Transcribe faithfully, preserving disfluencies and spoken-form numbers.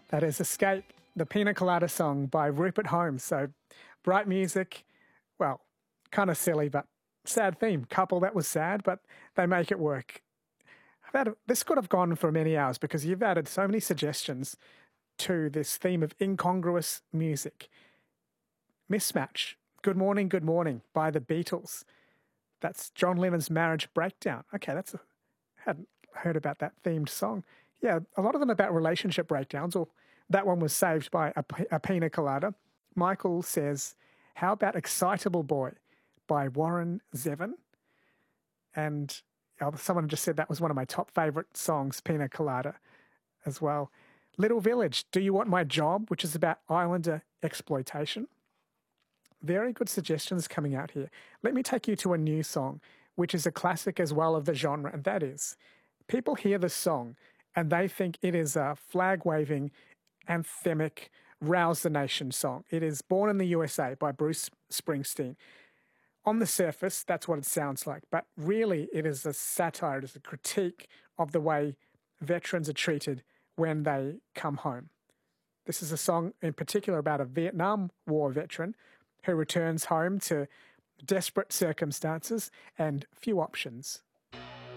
That is Escape, the Pina Colada song by Rupert Holmes. So bright music, well, kind of silly, but sad theme. Couple that was sad, but they make it work. I've had, this could have gone for many hours because you've added so many suggestions to this theme of incongruous music. Mismatch, Good Morning, Good Morning by the Beatles. That's John Lennon's Marriage Breakdown. Okay, that's a, hadn't heard about that themed song. Yeah, a lot of them about relationship breakdowns, or that one was saved by a, a Pina Colada. Michael says, how about Excitable Boy by Warren Zevon? And uh, someone just said that was one of my top favourite songs, Pina Colada, as well. Little Village, Do You Want My Job? Which is about Islander exploitation. Very good suggestions coming out here. Let me take you to a new song, which is a classic as well of the genre, and that is, people hear this song and they think it is a flag-waving, anthemic, rouse the nation song. It is Born in the U S A by Bruce Springsteen. On the surface, that's what it sounds like, but really it is a satire, it is a critique of the way veterans are treated when they come home. This is a song in particular about a Vietnam War veteran who returns home to desperate circumstances and few options.